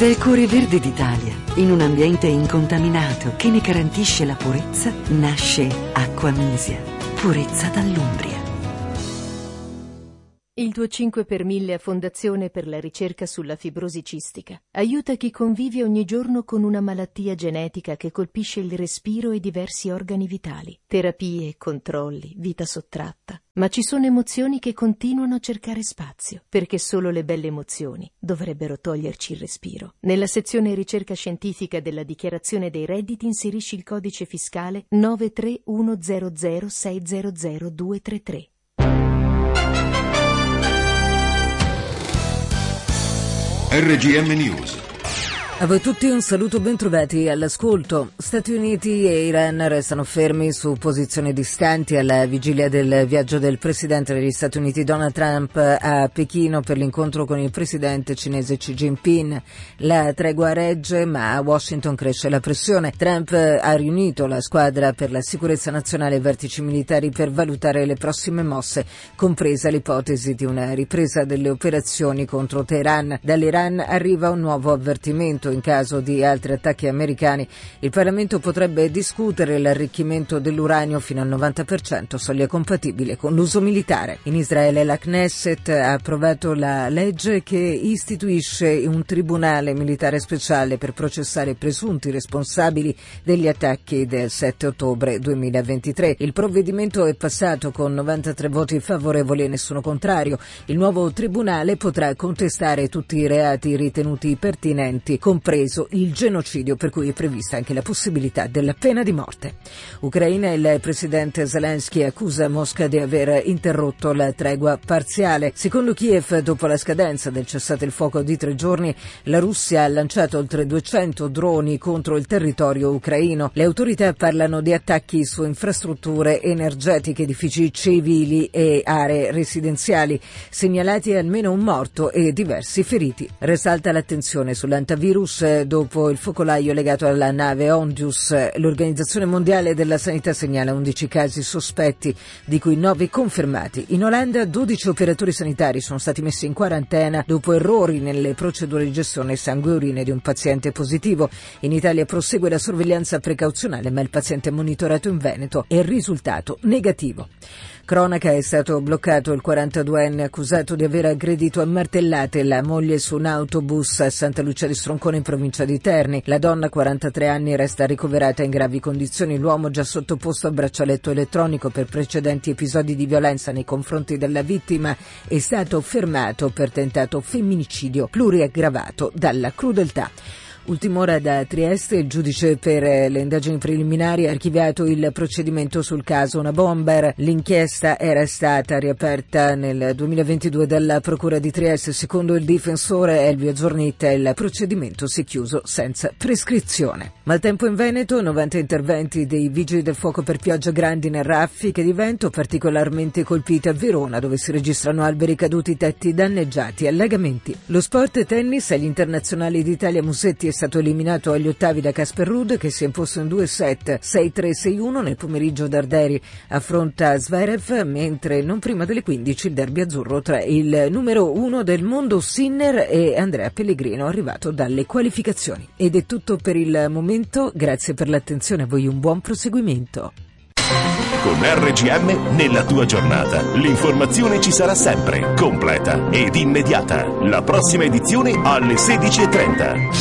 Del cuore verde d'Italia, in un ambiente incontaminato che ne garantisce la purezza, nasce Acqua Misia, purezza dall'Umbria. Il tuo 5 per 1000 Fondazione per la ricerca sulla fibrosi cistica aiuta chi convive ogni giorno con una malattia genetica che colpisce il respiro e diversi organi vitali. Terapie, controlli, vita sottratta. Ma ci sono emozioni che continuano a cercare spazio, perché solo le belle emozioni dovrebbero toglierci il respiro. Nella sezione ricerca scientifica della dichiarazione dei redditi inserisci il codice fiscale 93100600233. RGM News. A voi tutti un saluto, bentrovati all'ascolto. Stati Uniti e Iran restano fermi su posizioni distanti alla vigilia del viaggio del presidente degli Stati Uniti Donald Trump a Pechino per l'incontro con il presidente cinese Xi Jinping. La tregua regge, ma a Washington cresce la pressione. Trump ha riunito la squadra per la sicurezza nazionale e vertici militari per valutare le prossime mosse, compresa l'ipotesi di una ripresa delle operazioni contro Teheran. Dall'Iran arriva un nuovo avvertimento. In caso di altri attacchi americani, il Parlamento potrebbe discutere l'arricchimento dell'uranio fino al 90%, soglia compatibile con l'uso militare. In Israele la Knesset ha approvato la legge che istituisce un tribunale militare speciale per processare presunti responsabili degli attacchi del 7 ottobre 2023. Il provvedimento è passato con 93 voti favorevoli e nessuno contrario. Il nuovo tribunale potrà contestare tutti i reati ritenuti pertinenti, compreso il genocidio, per cui è prevista anche la possibilità della pena di morte. Ucraina, il presidente Zelensky accusa Mosca di aver interrotto la tregua parziale. Secondo Kiev, dopo la scadenza del cessate il fuoco di 3 giorni, la Russia ha lanciato oltre 200 droni contro il territorio ucraino. Le autorità parlano di attacchi su infrastrutture energetiche, edifici civili e aree residenziali. Segnalati almeno un morto e diversi feriti. Risalta l'attenzione sull'antivirus dopo il focolaio legato alla nave Ondius. L'Organizzazione Mondiale della Sanità segnala 11 casi sospetti, di cui 9 confermati. In Olanda 12 operatori sanitari sono stati messi in quarantena dopo errori nelle procedure di gestione sangue e urine di un paziente positivo. In Italia prosegue la sorveglianza precauzionale, ma il paziente monitorato in Veneto è risultato negativo. Cronaca, è stato bloccato il 42enne accusato di aver aggredito a martellate la moglie su un autobus a Santa Lucia di Stroncone in provincia di Terni. La donna, 43 anni, resta ricoverata in gravi condizioni. L'uomo, già sottoposto a braccialetto elettronico per precedenti episodi di violenza nei confronti della vittima, è stato fermato per tentato femminicidio pluriaggravato dalla crudeltà. Ultima ora da Trieste, il giudice per le indagini preliminari ha archiviato il procedimento sul caso Una Bomber. L'inchiesta era stata riaperta nel 2022 dalla Procura di Trieste. Secondo il difensore Elvio Zornitta, il procedimento si è chiuso senza prescrizione. Maltempo in Veneto, 90 interventi dei vigili del fuoco per pioggia, grandine e raffiche di vento, particolarmente colpite a Verona, dove si registrano alberi caduti, tetti danneggiati e allagamenti. Lo sport tennis, agli internazionali d'Italia Musetti è stato eliminato agli ottavi da Casper Ruud, che si è imposto in 2 set, 6-3, 6-1. Nel pomeriggio Darderi affronta Zverev, mentre non prima delle 15 il derby azzurro tra il numero 1 del mondo Sinner e Andrea Pellegrino, arrivato dalle qualificazioni. Ed è tutto per il momento, grazie per l'attenzione, a voi un buon proseguimento. Con RGM nella tua giornata l'informazione ci sarà sempre, completa ed immediata. La prossima edizione alle 16:30.